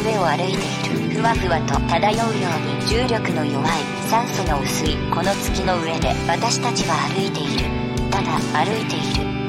上を歩いている。ふわふわと漂うように重力の弱い、酸素の薄いこの月の上で私たちは歩いている。ただ歩いている。